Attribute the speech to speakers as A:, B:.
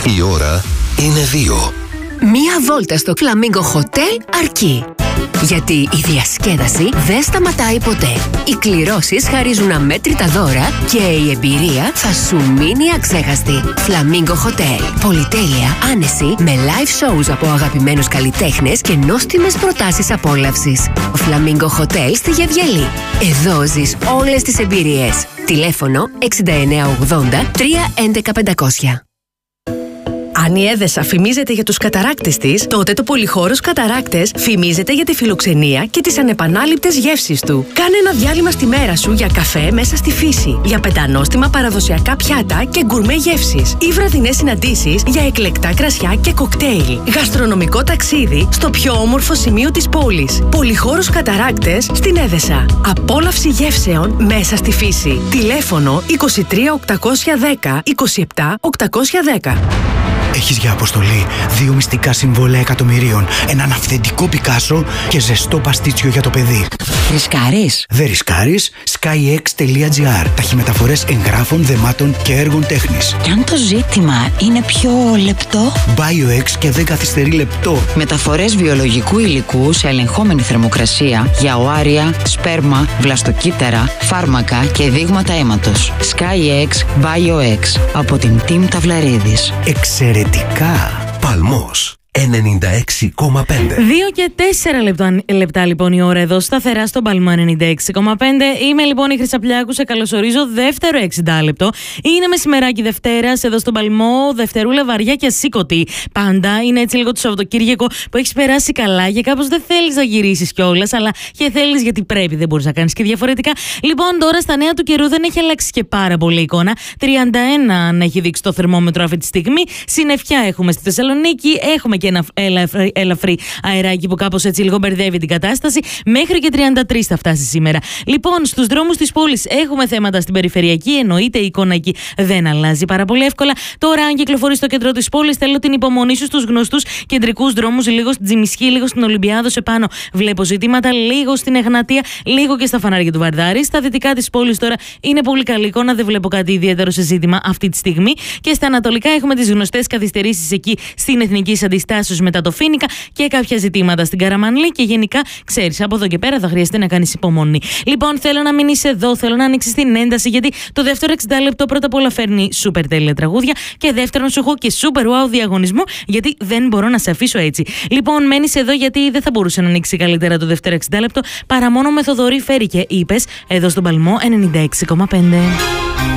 A: Η ώρα είναι 2.
B: Μία βόλτα στο Flamingo Hotel αρκεί. Γιατί η διασκέδαση δεν σταματάει ποτέ. Οι κληρώσεις χαρίζουν αμέτρητα δώρα και η εμπειρία θα σου μείνει αξέχαστη. Flamingo Hotel. Πολυτέλεια, άνεση, με live shows από αγαπημένους καλλιτέχνες και νόστιμες προτάσεις απόλαυσης. Flamingo Hotel στη Γεδιαλή. Εδώ ζεις όλες τις εμπειρίες. Τηλέφωνο 6980 311 500.
C: Αν η Έδεσα φημίζεται για τους καταράκτες της, τότε το Πολυχώρος Καταράκτες φημίζεται για τη φιλοξενία και τις ανεπανάληπτες γεύσεις του. Κάνε ένα διάλειμμα στη μέρα σου για καφέ μέσα στη φύση, για πεντανόστιμα παραδοσιακά πιάτα και γκουρμέ γεύσεις ή βραδινές συναντήσεις για εκλεκτά κρασιά και κοκτέιλ. Γαστρονομικό ταξίδι στο πιο όμορφο σημείο της πόλης. Πολυχώρος Καταράκτες στην Έδεσα. Απόλαυση γεύσεων μέσα στη φύση. Τηλέφωνο 23 810 27 810.
D: Έχεις για αποστολή 2 μυστικά συμβόλαια εκατομμυρίων, έναν αυθεντικό Πικάσο και ζεστό παστίτσιο για το παιδί.
E: Ρισκάρεις?
D: Δεν ρισκάρεις. Skyx.gr. Ταχυμεταφορές εγγράφων, δεμάτων και έργων τέχνης.
E: Και αν το ζήτημα είναι πιο λεπτό?
D: BioX και δεν καθυστερεί λεπτό.
E: Μεταφορές βιολογικού υλικού σε ελεγχόμενη θερμοκρασία για οάρια, σπέρμα, βλαστοκύτταρα, φάρμακα και δείγματα αίματος. Skyx BioX από την Team Ταυλαρίδης.
D: Εξαιρετικά.
A: Παλμός 96,5.
F: 2 και 4 λεπτά λοιπόν η ώρα εδώ, σταθερά στον Παλμό 96,5. Είμαι λοιπόν η Χρυσαπλιάκου, σε καλωσορίζω. Δεύτερο 60 λεπτό. Είναι μεσημεράκι Δευτέρας εδώ στον Παλμό. Δευτερούλα βαριά και ασήκωτη. Πάντα είναι έτσι λίγο το Σαββατοκύριακο που έχει περάσει καλά και κάπως δεν θέλεις να γυρίσεις κιόλας, αλλά και θέλεις γιατί πρέπει, δεν μπορείς να κάνεις και διαφορετικά. Λοιπόν, τώρα στα νέα του καιρού δεν έχει αλλάξει και πάρα πολύ εικόνα. 31 να έχει δείξει το θερμόμετρο αυτή τη στιγμή. Συννεφιά έχουμε στη Θεσσαλονίκη. Έχουμε και ένα ελαφρύ αεράκι που κάπως έτσι λίγο μπερδεύει την κατάσταση. Μέχρι και 33 θα φτάσει σήμερα. Λοιπόν, στους δρόμους της πόλης έχουμε θέματα στην περιφερειακή. Εννοείται η εικόνα εκεί δεν αλλάζει πάρα πολύ εύκολα. Τώρα, αν κυκλοφορείς στο κέντρο της πόλης, θέλω την υπομονή σου στους γνωστούς κεντρικούς δρόμους. Λίγο στην Τζιμισχή, λίγο στην Ολυμπιάδο σε πάνω. Βλέπω ζητήματα, λίγο στην Εγνατία, λίγο και στα φανάρια του Βαρδάρη. Στα δυτικά της πόλης τώρα είναι πολύ καλή εικόνα. Δεν βλέπω κάτι ιδιαίτερο σε ζήτημα αυτή τη στιγμή. Και στα ανατολικά έχουμε τις γνωστές καθυστερήσεις εκεί στην Εθνική Αντιστάσεως μετά το Φοίνικα και κάποια ζητήματα στην Καραμανλή. Και γενικά, ξέρεις, από εδώ και πέρα θα χρειαστεί να κάνεις υπομονή. Λοιπόν, θέλω να μείνεις εδώ, θέλω να ανοίξεις την ένταση, γιατί το δεύτερο 60 λεπτό πρώτα απ' όλα φέρνει σούπερ τέλεια τραγούδια και δεύτερον σου έχω και σούπερ wow διαγωνισμό, γιατί δεν μπορώ να σε αφήσω έτσι. Λοιπόν, μένεις εδώ γιατί δεν θα μπορούσε να ανοίξει καλύτερα το δεύτερο 60 λεπτό παρά μόνο με Θοδωρή Φέρη και είπες εδώ στον Παλμό 96,5.